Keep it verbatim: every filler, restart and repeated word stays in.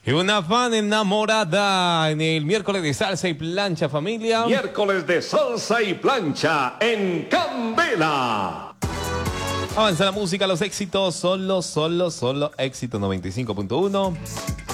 Y una fan enamorada en el miércoles de salsa y plancha, familia. Miércoles de salsa y plancha en Candela. Avanza la música, los éxitos, solo, solo, solo, éxito noventa y cinco punto uno.